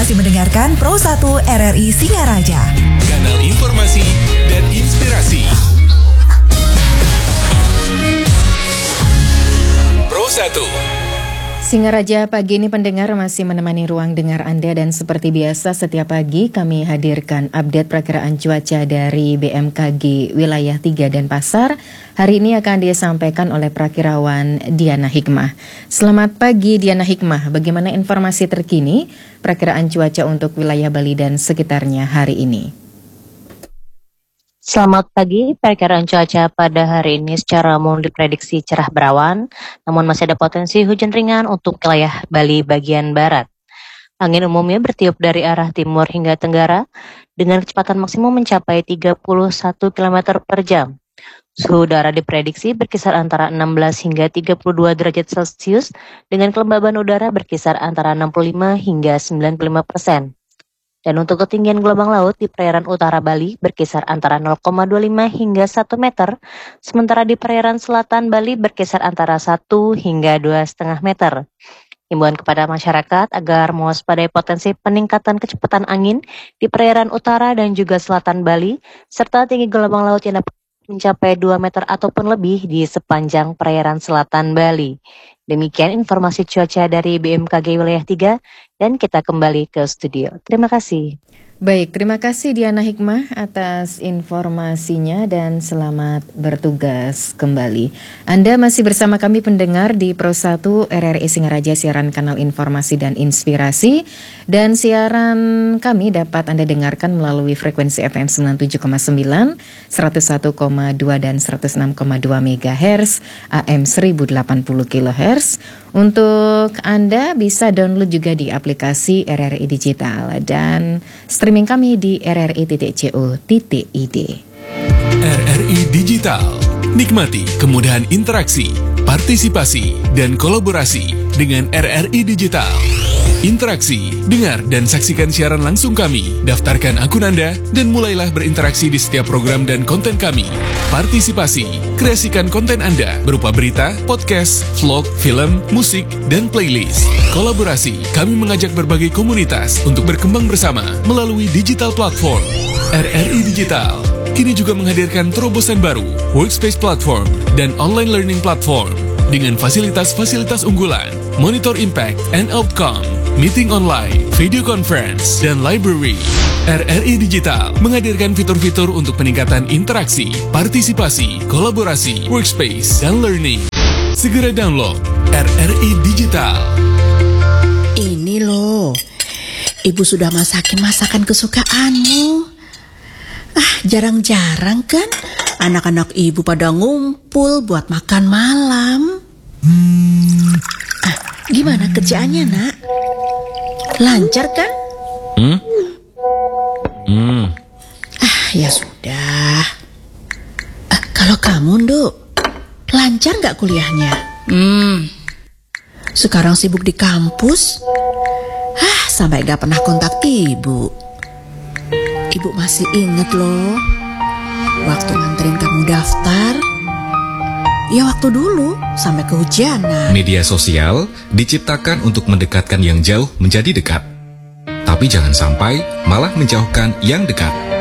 masih mendengarkan Pro 1 RRI Singaraja. Kanal informasi dan inspirasi. Pro 1. Singaraja pagi ini pendengar masih menemani ruang dengar Anda, dan seperti biasa setiap pagi kami hadirkan update perakiraan cuaca dari BMKG wilayah 3 Denpasar. Hari ini akan disampaikan oleh Prakirawan Diana Hikmah. Selamat pagi Diana Hikmah, bagaimana informasi terkini perakiraan cuaca untuk wilayah Bali dan sekitarnya hari ini? Selamat pagi, perakiraan cuaca pada hari ini secara umum diprediksi cerah berawan, namun masih ada potensi hujan ringan untuk wilayah Bali bagian barat. Angin umumnya bertiup dari arah timur hingga tenggara dengan kecepatan maksimum mencapai 31 km per jam. Suhu udara diprediksi berkisar antara 16 hingga 32 derajat Celcius dengan kelembaban udara berkisar antara 65 hingga 95%. Dan untuk ketinggian gelombang laut di perairan utara Bali berkisar antara 0,25 hingga 1 meter, sementara di perairan selatan Bali berkisar antara 1 hingga 2,5 meter. Himbauan kepada masyarakat agar mewaspadai potensi peningkatan kecepatan angin di perairan utara dan juga selatan Bali, serta tinggi gelombang laut yang dapat mencapai 2 meter ataupun lebih di sepanjang perairan selatan Bali. Demikian informasi cuaca dari BMKG wilayah 3, dan kita kembali ke studio. Terima kasih. Baik, terima kasih Diana Hikmah atas informasinya dan selamat bertugas kembali. Anda masih bersama kami pendengar di Pro 1 RRI Singaraja, siaran kanal informasi dan inspirasi. Dan siaran kami dapat Anda dengarkan melalui frekuensi FM 97,9, 101,2 dan 106,2 MHz, AM 1080 kHz. Untuk Anda bisa download juga di aplikasi RRI Digital dan streaming kami di rri.co.id. RRI Digital. Nikmati kemudahan interaksi, partisipasi, dan kolaborasi dengan RRI Digital. Interaksi, dengar dan saksikan siaran langsung kami, daftarkan akun Anda, dan mulailah berinteraksi di setiap program dan konten kami. Partisipasi, kreasikan konten Anda berupa berita, podcast, vlog, film, musik, dan playlist. Kolaborasi, kami mengajak berbagai komunitas untuk berkembang bersama melalui digital platform. RRI Digital kini juga menghadirkan terobosan baru, workspace platform, dan online learning platform dengan fasilitas-fasilitas unggulan, monitor impact and outcome, meeting online, video conference, dan library. RRI Digital menghadirkan fitur-fitur untuk peningkatan interaksi, partisipasi, kolaborasi, workspace, dan learning. Segera download RRI Digital. Ini loh, Ibu sudah masakin masakan kesukaanmu. Jarang-jarang kan anak-anak Ibu pada ngumpul buat makan malam. Gimana kerjaannya, Nak? Lancar kan? Ya sudah. Kalau kamu, Nduk, lancar nggak kuliahnya? Sekarang sibuk di kampus. Sampai nggak pernah kontak Ibu. Ibu masih inget loh, waktu nganterin kamu daftar. Ya waktu dulu, sampai kehujanan. Media sosial diciptakan untuk mendekatkan yang jauh menjadi dekat. Tapi jangan sampai malah menjauhkan yang dekat.